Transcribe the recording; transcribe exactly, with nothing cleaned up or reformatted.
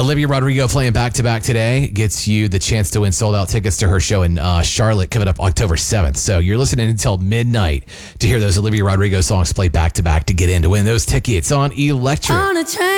Olivia Rodrigo playing back-to-back today gets you the chance to win sold-out tickets to her show in uh, Charlotte coming up October seventh. So you're listening until midnight to hear those Olivia Rodrigo songs play back-to-back to get in to win those tickets on Electric. On a train.